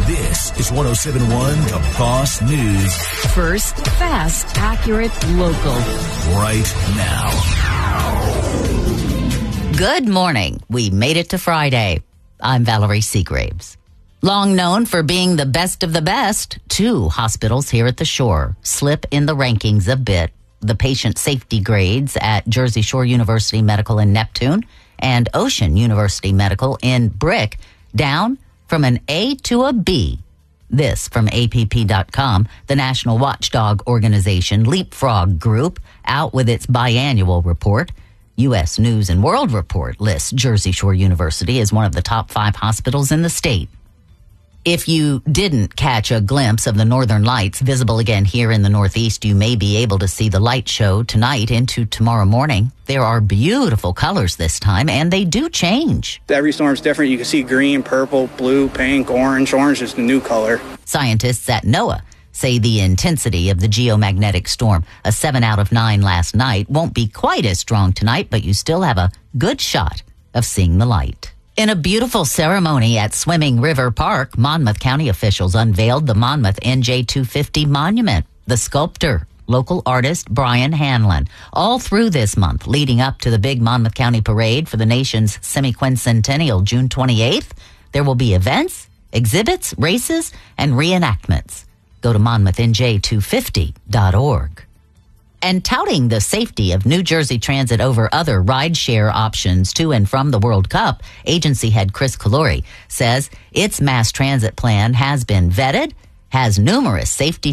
This is 107.1 The Boss News. First, fast, accurate, local. Right now. Good morning. We made it to Friday. I'm Valerie Seagraves. Long known for being the best of the best, 2 hospitals here at the Shore slip in the rankings a bit. The patient safety grades at Jersey Shore University Medical in Neptune and Ocean University Medical in Brick down from an A to a B. This from APP.com, the national watchdog organization Leapfrog Group, out with its biannual report. U.S. News and World Report lists Jersey Shore University as one of the top 5 hospitals in the state. If you didn't catch a glimpse of the Northern Lights visible again here in the Northeast, you may be able to see the light show tonight into tomorrow morning. There are beautiful colors this time, and they do change. Every storm's different. You can see green, purple, blue, pink, orange. Orange is the new color. Scientists at NOAA say the intensity of the geomagnetic storm, a 7 out of 9 last night, won't be quite as strong tonight, but you still have a good shot of seeing the light. In a beautiful ceremony at Swimming River Park, Monmouth County officials unveiled the Monmouth NJ250 monument. The sculptor, local artist Brian Hanlon. All through this month, leading up to the big Monmouth County Parade for the nation's semi-quincentennial, June 28th, there will be events, exhibits, races, and reenactments. Go to monmouthNJ250.org. And touting the safety of New Jersey Transit over other rideshare options to and from the World Cup, agency head Chris Calori says its mass transit plan has been vetted, has numerous safety